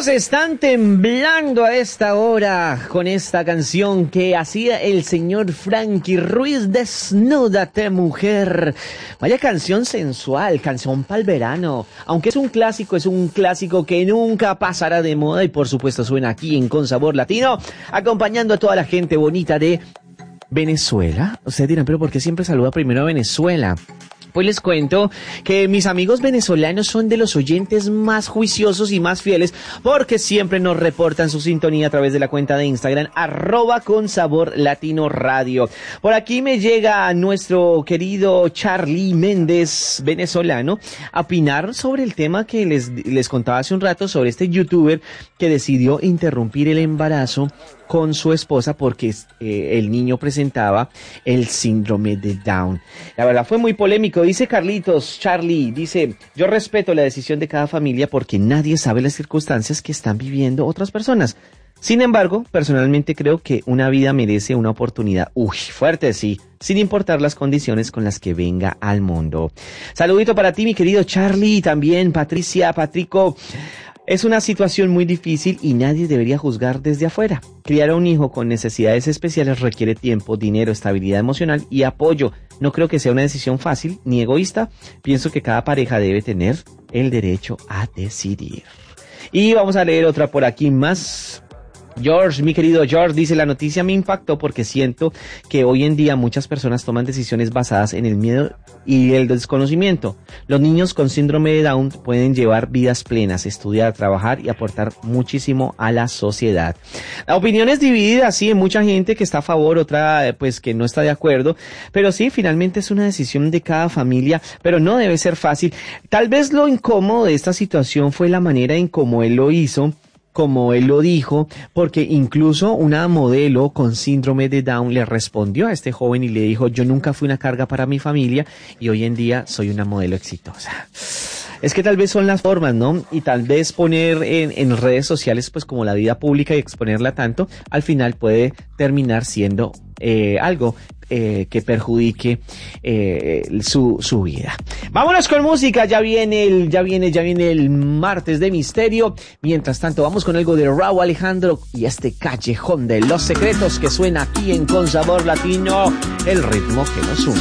manos están temblando a esta hora con esta canción que hacía el señor Frankie Ruiz, Desnúdate Mujer. Vaya canción sensual, canción pa'l verano. Aunque es un clásico que nunca pasará de moda y por supuesto suena aquí en Con Sabor Latino, acompañando a toda la gente bonita de Venezuela. Ustedes dirán, pero ¿por qué siempre saluda primero a Venezuela? Pues les cuento que mis amigos venezolanos son de los oyentes más juiciosos y más fieles porque siempre nos reportan su sintonía a través de la cuenta de Instagram @consaborlatinoradio. Por aquí me llega nuestro querido Charlie Méndez, venezolano, a opinar sobre el tema que les contaba hace un rato sobre este youtuber que decidió interrumpir el embarazo con su esposa porque el niño presentaba el síndrome de Down. La verdad fue muy polémico. Dice Carlitos, Charlie, dice, yo respeto la decisión de cada familia porque nadie sabe las circunstancias que están viviendo otras personas. Sin embargo, personalmente creo que una vida merece una oportunidad. Uy, fuerte, sí, sin importar las condiciones con las que venga al mundo. Saludito para ti, mi querido Charlie, también Patricia, Patrico. Es una situación muy difícil y nadie debería juzgar desde afuera. Criar a un hijo con necesidades especiales requiere tiempo, dinero, estabilidad emocional y apoyo. No creo que sea una decisión fácil ni egoísta. Pienso que cada pareja debe tener el derecho a decidir. Y vamos a leer otra por aquí más. George, mi querido George, dice, la noticia me impactó porque siento que hoy en día muchas personas toman decisiones basadas en el miedo y el desconocimiento. Los niños con síndrome de Down pueden llevar vidas plenas, estudiar, trabajar y aportar muchísimo a la sociedad. La opinión es dividida, sí, hay mucha gente que está a favor, otra pues que no está de acuerdo, pero sí, finalmente es una decisión de cada familia, pero no debe ser fácil. Tal vez lo incómodo de esta situación fue la manera en cómo él lo hizo, como él lo dijo, porque incluso una modelo con síndrome de Down le respondió a este joven y le dijo, yo nunca fui una carga para mi familia y hoy en día soy una modelo exitosa. Es que tal vez son las formas, ¿no? Y tal vez poner en redes sociales, pues como la vida pública y exponerla tanto, al final puede terminar siendo algo que perjudique su vida. Vámonos con música, ya viene el martes de misterio. Mientras tanto, vamos con algo de Rauw Alejandro y este Callejón de los Secretos que suena aquí en Con Sabor Latino, el ritmo que nos une.